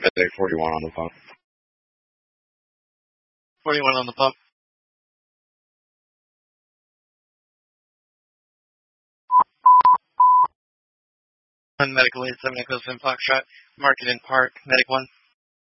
Medic 41 on the phone. 41 on the pump. Medical 87 Echo 7 Foxtrot, Market in Park, Medic 1.